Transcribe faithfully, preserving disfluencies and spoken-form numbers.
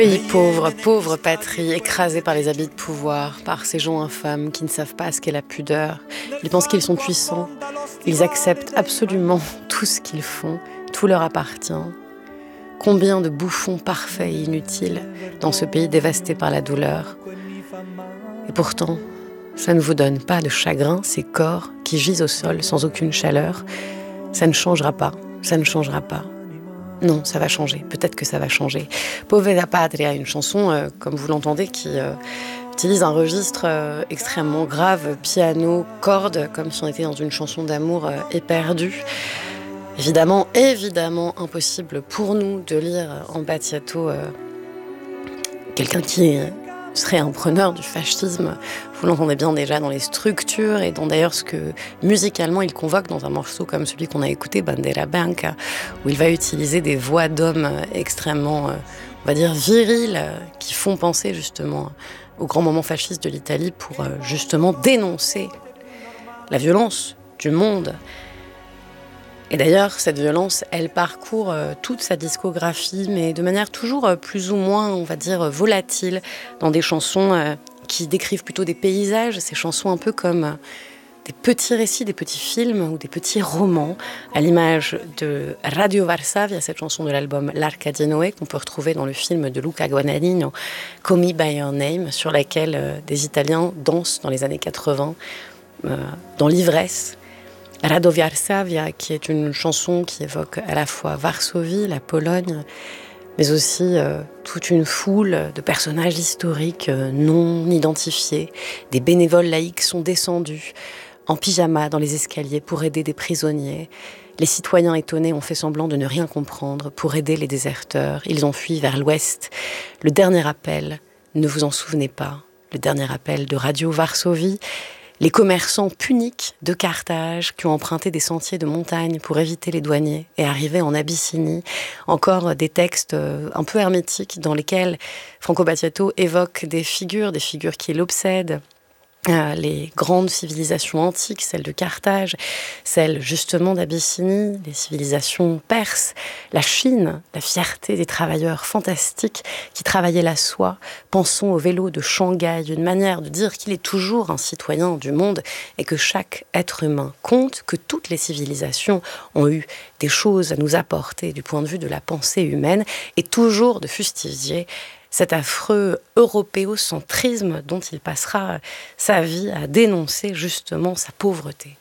Pays pauvre, pauvre patrie, écrasée par les habits de pouvoir, par ces gens infâmes qui ne savent pas ce qu'est la pudeur. Ils pensent qu'ils sont puissants. Ils acceptent absolument tout ce qu'ils font. Tout leur appartient. Combien de bouffons parfaits et inutiles dans ce pays dévasté par la douleur. Et pourtant, ça ne vous donne pas de chagrin, ces corps qui gisent au sol sans aucune chaleur. Ça ne changera pas, ça ne changera pas. Non, ça va changer, peut-être que ça va changer. Povera Patria, une chanson, euh, comme vous l'entendez, qui euh, utilise un registre euh, extrêmement grave, piano, cordes, comme si on était dans une chanson d'amour euh, éperdue. Évidemment, évidemment, impossible pour nous de lire en Battiato euh, quelqu'un qui serait un preneur du fascisme. Vous l'entendez bien déjà dans les structures et dans d'ailleurs ce que musicalement il convoque dans un morceau comme celui qu'on a écouté, Bandera Bianca, où il va utiliser des voix d'hommes extrêmement, on va dire, viriles, qui font penser justement au grand moment fasciste de l'Italie pour justement dénoncer la violence du monde. Et d'ailleurs, cette violence, elle parcourt euh, toute sa discographie, mais de manière toujours euh, plus ou moins, on va dire, volatile, dans des chansons euh, qui décrivent plutôt des paysages, ces chansons un peu comme euh, des petits récits, des petits films ou des petits romans, à l'image de Radio Varsavia, cette chanson de l'album L'Arca di Noé, qu'on peut retrouver dans le film de Luca Guadagnino, Call Me By Your Name, sur laquelle euh, des Italiens dansent dans les années quatre-vingts, euh, dans l'ivresse. Radio Varsavia, qui est une chanson qui évoque à la fois Varsovie, la Pologne, mais aussi euh, toute une foule de personnages historiques euh, non identifiés. Des bénévoles laïcs sont descendus en pyjama dans les escaliers pour aider des prisonniers. Les citoyens étonnés ont fait semblant de ne rien comprendre pour aider les déserteurs. Ils ont fui vers l'ouest. Le dernier appel, ne vous en souvenez pas, le dernier appel de Radio Varsovie. Les commerçants puniques de Carthage qui ont emprunté des sentiers de montagne pour éviter les douaniers et arriver en Abyssinie. Encore des textes un peu hermétiques dans lesquels Franco Battiato évoque des figures, des figures qui l'obsèdent. Euh, les grandes civilisations antiques, celles de Carthage, celles justement d'Abyssinie, les civilisations perses, la Chine, la fierté des travailleurs fantastiques qui travaillaient la soie. Pensons au vélo de Shanghai, une manière de dire qu'il est toujours un citoyen du monde et que chaque être humain compte, que toutes les civilisations ont eu des choses à nous apporter du point de vue de la pensée humaine et toujours de fustiger cet affreux européocentrisme dont il passera sa vie à dénoncer justement sa pauvreté.